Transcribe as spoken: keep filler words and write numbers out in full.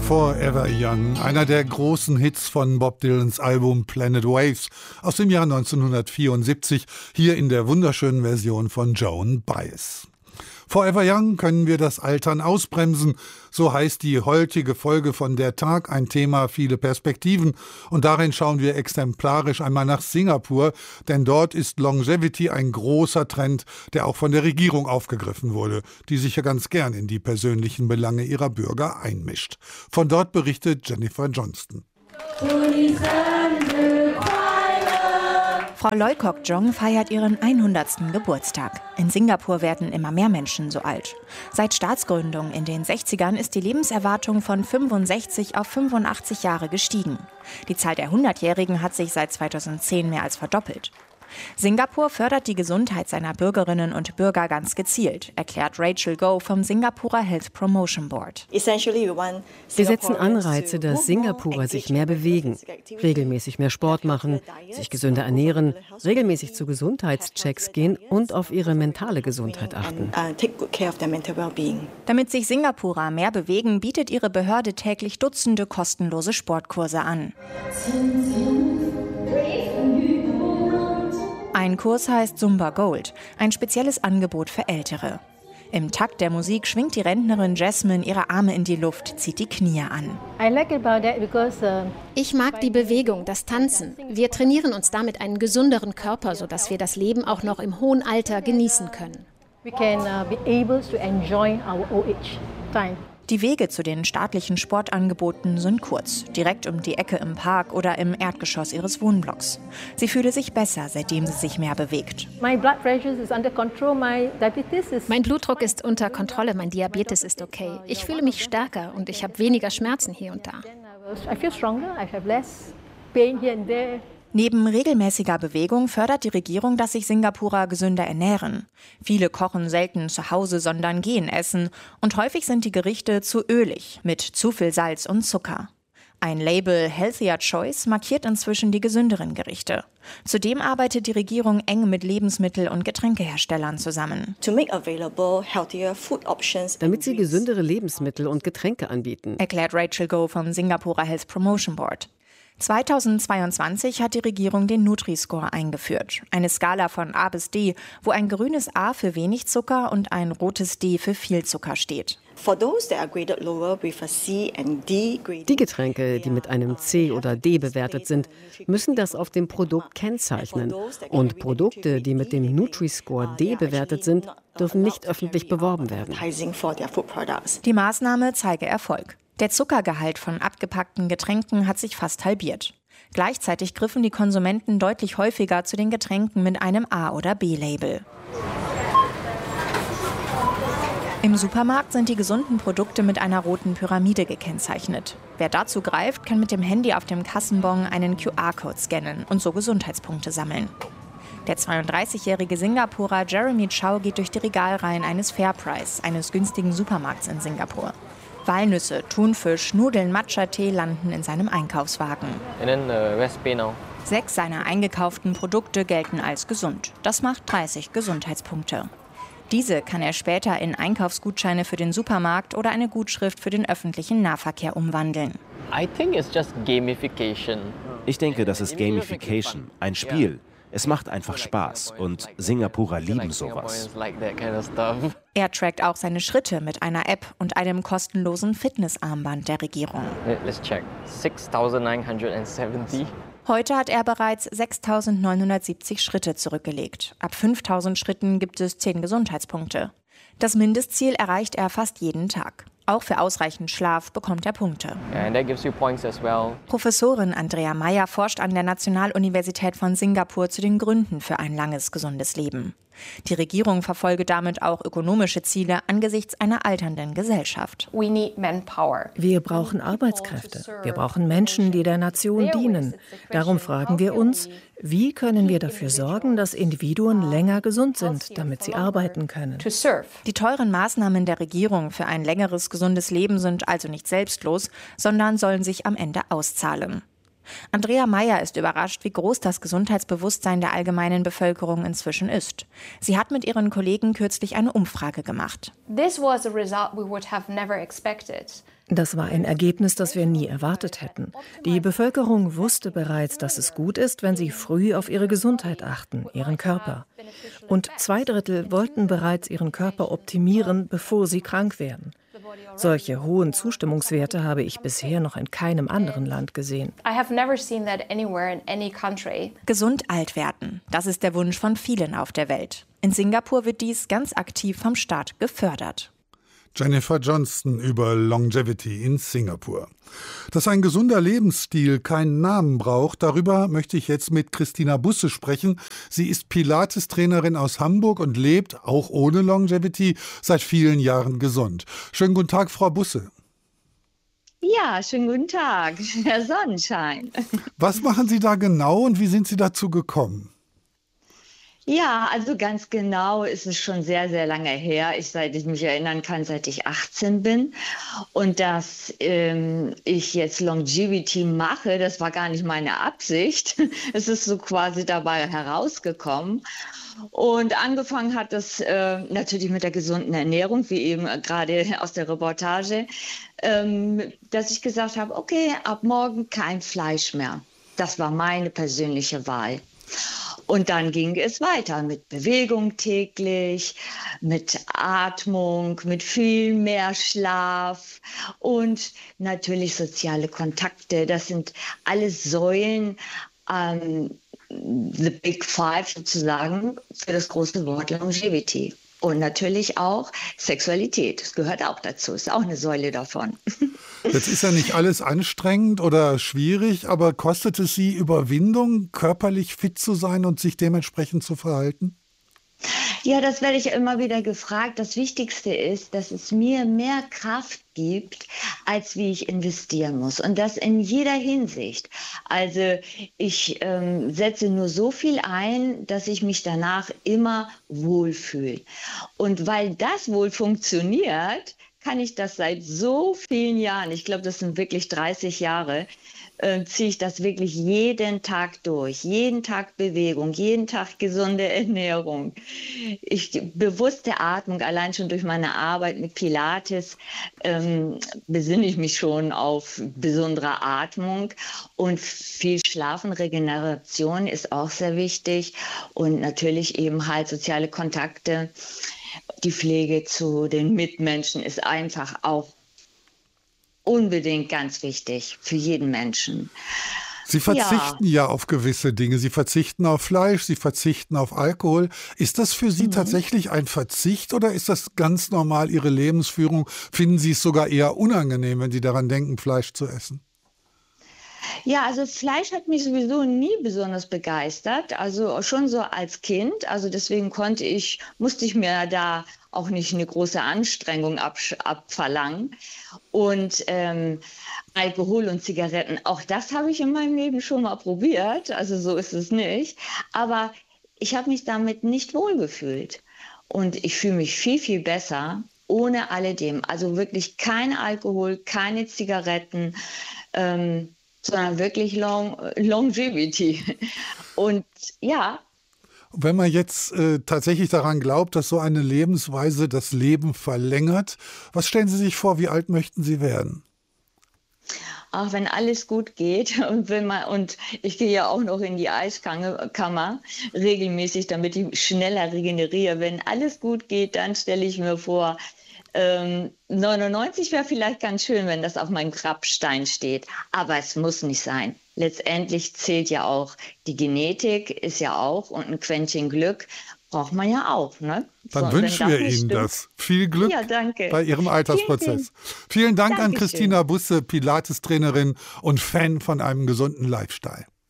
Forever Young, einer der großen Hits von Bob Dylans Album Planet Waves aus dem Jahr neunzehnhundertvierundsiebzig, hier in der wunderschönen Version von Joan Baez. Forever Young, können wir das Altern ausbremsen? So heißt die heutige Folge von Der Tag, ein Thema, viele Perspektiven. Und darin schauen wir exemplarisch einmal nach Singapur, denn dort ist Longevity ein großer Trend, der auch von der Regierung aufgegriffen wurde, die sich ja ganz gern in die persönlichen Belange ihrer Bürger einmischt. Von dort berichtet Jennifer Johnston. Frau Loy Kock Jong feiert ihren hundertsten Geburtstag. In Singapur werden immer mehr Menschen so alt. Seit Staatsgründung in den sechzigern ist die Lebenserwartung von fünfundsechzig auf fünfundachtzig Jahre gestiegen. Die Zahl der Hundertjährigen hat sich seit zweitausendzehn mehr als verdoppelt. Singapur fördert die Gesundheit seiner Bürgerinnen und Bürger ganz gezielt, erklärt Rachel Goh vom Singapurer Health Promotion Board. Wir setzen Anreize, dass Singapurer sich mehr bewegen, regelmäßig mehr Sport machen, sich gesünder ernähren, regelmäßig zu Gesundheitschecks gehen und auf ihre mentale Gesundheit achten. Damit sich Singapurer mehr bewegen, bietet ihre Behörde täglich Dutzende kostenlose Sportkurse an. Ein Kurs heißt Zumba Gold, ein spezielles Angebot für Ältere. Im Takt der Musik schwingt die Rentnerin Jasmine ihre Arme in die Luft, zieht die Knie an. Ich mag die Bewegung, das Tanzen. Wir trainieren uns damit einen gesünderen Körper, sodass wir das Leben auch noch im hohen Alter genießen können. Die Wege zu den staatlichen Sportangeboten sind kurz, direkt um die Ecke im Park oder im Erdgeschoss ihres Wohnblocks. Sie fühle sich besser, seitdem sie sich mehr bewegt. Mein Blutdruck ist unter Kontrolle, mein Diabetes ist okay. Ich fühle mich stärker und ich habe weniger Schmerzen hier und da. Neben regelmäßiger Bewegung fördert die Regierung, dass sich Singapurer gesünder ernähren. Viele kochen selten zu Hause, sondern gehen essen. Und häufig sind die Gerichte zu ölig, mit zu viel Salz und Zucker. Ein Label Healthier Choice markiert inzwischen die gesünderen Gerichte. Zudem arbeitet die Regierung eng mit Lebensmittel- und Getränkeherstellern zusammen. Damit sie gesündere Lebensmittel und Getränke anbieten, erklärt Rachel Goh vom Singapurer Health Promotion Board. zweitausendzweiundzwanzig hat die Regierung den Nutri-Score eingeführt. Eine Skala von A bis D, wo ein grünes A für wenig Zucker und ein rotes D für viel Zucker steht. Die Getränke, die mit einem C oder D bewertet sind, müssen das auf dem Produkt kennzeichnen. Und Produkte, die mit dem Nutri-Score D bewertet sind, dürfen nicht öffentlich beworben werden. Die Maßnahme zeige Erfolg. Der Zuckergehalt von abgepackten Getränken hat sich fast halbiert. Gleichzeitig griffen die Konsumenten deutlich häufiger zu den Getränken mit einem A- oder B-Label. Im Supermarkt sind die gesunden Produkte mit einer roten Pyramide gekennzeichnet. Wer dazu greift, kann mit dem Handy auf dem Kassenbon einen Q R-Code scannen und so Gesundheitspunkte sammeln. Der zweiunddreißigjährige Singapurer Jeremy Chow geht durch die Regalreihen eines Fairprice, eines günstigen Supermarkts in Singapur. Walnüsse, Thunfisch, Nudeln, Matcha-Tee landen in seinem Einkaufswagen. Sechs seiner eingekauften Produkte gelten als gesund. Das macht dreißig Gesundheitspunkte. Diese kann er später in Einkaufsgutscheine für den Supermarkt oder eine Gutschrift für den öffentlichen Nahverkehr umwandeln. Ich denke, das ist Gamification, ein Spiel. Es macht einfach Spaß und Singapurer lieben sowas. Er trackt auch seine Schritte mit einer App und einem kostenlosen Fitnessarmband der Regierung. Heute hat er bereits sechstausendneunhundertsiebzig Schritte zurückgelegt. Ab fünftausend Schritten gibt es zehn Gesundheitspunkte. Das Mindestziel erreicht er fast jeden Tag. Auch für ausreichend Schlaf bekommt er Punkte. Well. Professorin Andrea Meyer forscht an der Nationaluniversität von Singapur zu den Gründen für ein langes, gesundes Leben. Die Regierung verfolge damit auch ökonomische Ziele angesichts einer alternden Gesellschaft. Wir brauchen Arbeitskräfte. Wir brauchen Menschen, die der Nation dienen. Darum fragen wir uns, wie können wir dafür sorgen, dass Individuen länger gesund sind, damit sie arbeiten können? Die teuren Maßnahmen der Regierung für ein längeres, gesundes Leben sind also nicht selbstlos, sondern sollen sich am Ende auszahlen. Andrea Meyer ist überrascht, wie groß das Gesundheitsbewusstsein der allgemeinen Bevölkerung inzwischen ist. Sie hat mit ihren Kollegen kürzlich eine Umfrage gemacht. This was a result we would have never expected. Das war ein Ergebnis, das wir nie erwartet hätten. Die Bevölkerung wusste bereits, dass es gut ist, wenn sie früh auf ihre Gesundheit achten, ihren Körper. Und zwei Drittel wollten bereits ihren Körper optimieren, bevor sie krank werden. Solche hohen Zustimmungswerte habe ich bisher noch in keinem anderen Land gesehen. I have never seen that anywhere in any country. Gesund alt werden, das ist der Wunsch von vielen auf der Welt. In Singapur wird dies ganz aktiv vom Staat gefördert. Jennifer Johnston über Longevity in Singapur. Dass ein gesunder Lebensstil keinen Namen braucht, darüber möchte ich jetzt mit Christina Busse sprechen. Sie ist Pilates-Trainerin aus Hamburg und lebt, auch ohne Longevity, seit vielen Jahren gesund. Schönen guten Tag, Frau Busse. Ja, schönen guten Tag, Herr Sonnenschein. Was machen Sie da genau und wie sind Sie dazu gekommen? Ja, also ganz genau ist es schon sehr, sehr lange her, ich, seit ich mich erinnern kann, seit ich achtzehn bin. Und dass ähm, ich jetzt Longevity mache, das war gar nicht meine Absicht. Es ist so quasi dabei herausgekommen. Und angefangen hat es äh, natürlich mit der gesunden Ernährung, wie eben gerade aus der Reportage, ähm, dass ich gesagt habe, okay, ab morgen kein Fleisch mehr. Das war meine persönliche Wahl. Und dann ging es weiter mit Bewegung täglich, mit Atmung, mit viel mehr Schlaf und natürlich soziale Kontakte. Das sind alles Säulen, ähm, the big five sozusagen, für das große Wort Longevity. Und natürlich auch Sexualität, das gehört auch dazu, ist auch eine Säule davon. Jetzt ist ja nicht alles anstrengend oder schwierig, aber kostet es Sie Überwindung, körperlich fit zu sein und sich dementsprechend zu verhalten? Ja, das werde ich immer wieder gefragt. Das Wichtigste ist, dass es mir mehr Kraft gibt, als wie ich investieren muss. Und das in jeder Hinsicht. Also ich ähm, setze nur so viel ein, dass ich mich danach immer wohlfühle. Und weil das wohl funktioniert, kann ich das seit so vielen Jahren, ich glaube, das sind wirklich dreißig Jahre, äh, ziehe ich das wirklich jeden Tag durch. Jeden Tag Bewegung, jeden Tag gesunde Ernährung. Ich, bewusste Atmung, allein schon durch meine Arbeit mit Pilates, ähm, besinne ich mich schon auf besondere Atmung. Und viel Schlafen, Regeneration ist auch sehr wichtig. Und natürlich eben halt soziale Kontakte. Die Pflege zu den Mitmenschen ist einfach auch unbedingt ganz wichtig für jeden Menschen. Sie verzichten ja. ja auf gewisse Dinge. Sie verzichten auf Fleisch, Sie verzichten auf Alkohol. Ist das für Sie mhm. tatsächlich ein Verzicht oder ist das ganz normal Ihre Lebensführung? Finden Sie es sogar eher unangenehm, wenn Sie daran denken, Fleisch zu essen? Ja, also Fleisch hat mich sowieso nie besonders begeistert, also schon so als Kind. Also deswegen konnte ich, musste ich mir da auch nicht eine große Anstrengung ab, abverlangen. Und ähm, Alkohol und Zigaretten, auch das habe ich in meinem Leben schon mal probiert, also so ist es nicht. Aber ich habe mich damit nicht wohlgefühlt. Und ich fühle mich viel, viel besser ohne alledem. Also wirklich kein Alkohol, keine Zigaretten, ähm, sondern wirklich long, Longevity. Und ja. Wenn man jetzt äh, tatsächlich daran glaubt, dass so eine Lebensweise das Leben verlängert, was stellen Sie sich vor, wie alt möchten Sie werden? Auch wenn alles gut geht und wenn man, und ich gehe ja auch noch in die Eiskammer regelmäßig, damit ich schneller regeneriere. Wenn alles gut geht, dann stelle ich mir vor, Ähm, neunundneunzig wäre vielleicht ganz schön, wenn das auf meinem Grabstein steht. Aber es muss nicht sein. Letztendlich zählt ja auch die Genetik, ist ja auch, und ein Quäntchen Glück braucht man ja auch. Ne? Dann so, wünschen wir Ihnen stimmt. das. Viel Glück ja, danke. bei Ihrem Altersprozess. Vielen, vielen Dank Dankeschön. An Christina Busse, Pilates-Trainerin und Fan von einem gesunden Lifestyle.